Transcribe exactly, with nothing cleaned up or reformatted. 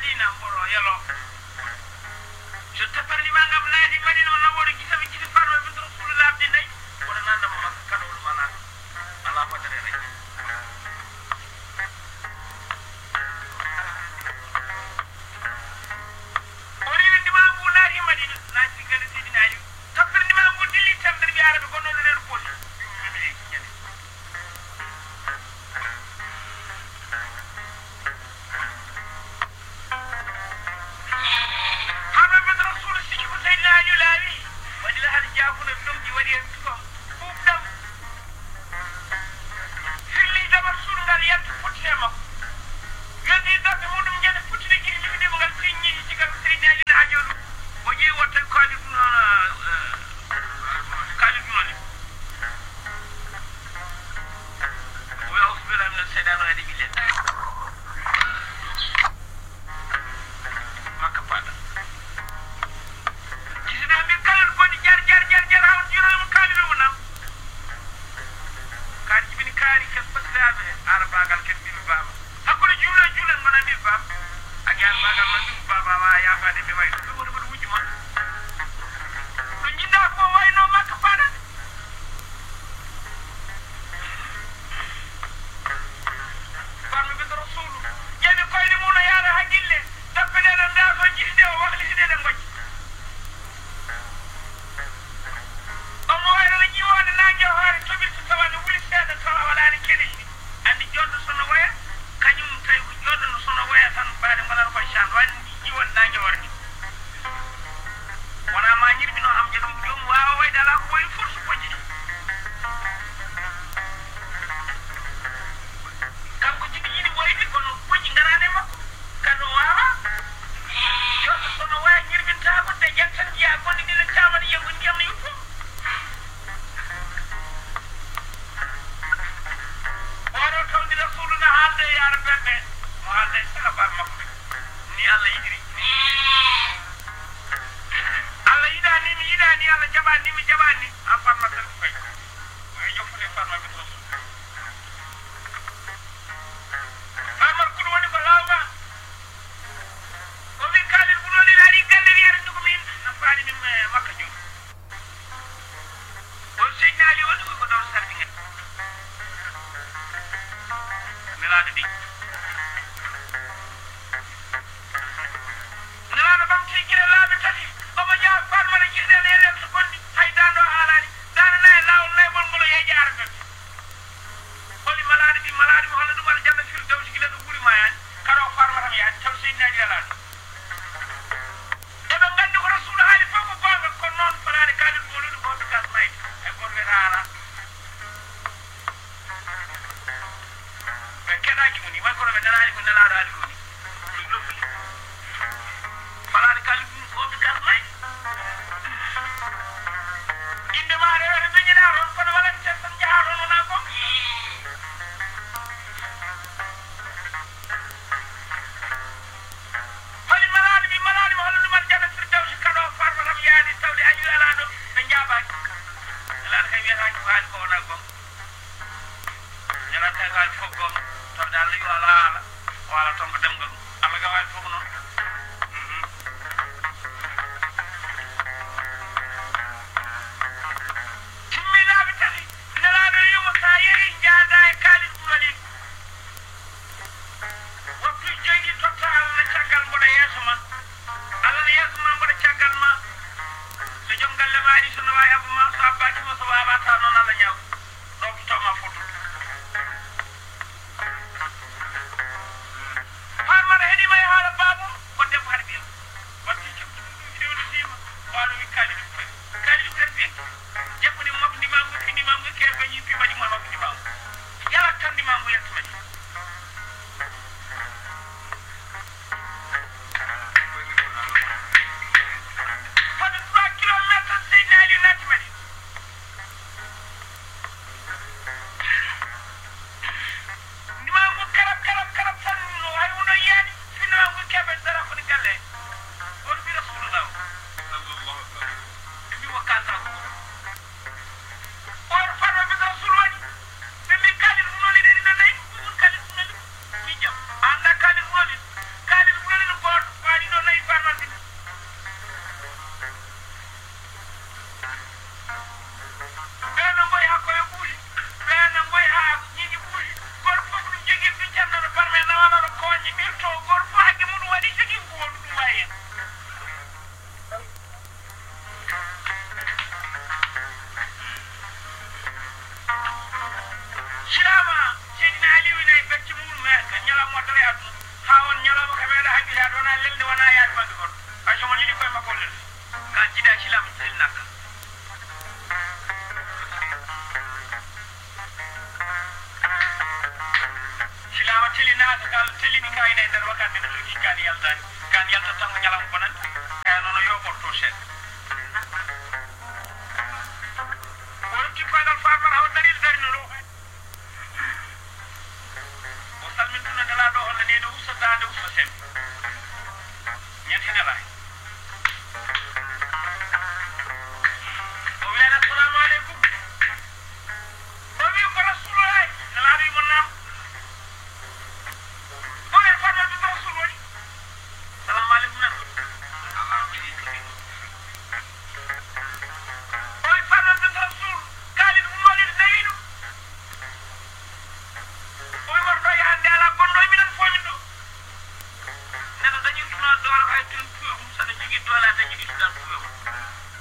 Madina mboro yalo je te parli mangam ladi Madina wala wori gisa mi gisa farma bi rasulullah abdi nay wala nanda mo kanu wala Allah patare rek ori ni ma bu ladi Madina na ci gëna ci dina yu te parli ma bu dili tam der bi arabi ko non leen ko Or me ka nyala motale adu hawon nyala mo kamera habi ya dona lelde wana ya bangi kon ajo mo lili koy makole ka jida silam tel nak silama teli na ka kal teli ni kay ne dar wakande no ki kan yalta kan yalta tan nyala ko nan ay nono yo ko to set ko ci final farman haw dalil dari no min tuna dala do holla ne do usta dande usta sem ñetti dala o wena assalamu alaykum o wi ko rasulullah dala bi mon nam o wi fa do rasulullah assalamu alaykum nan o wi fa do rasul kalin ummalil dayinu o wi war do yande ala gondo minen foñindo nena dañu tuna dola kay tun fu sa dañu gi dola dañu gi tan fu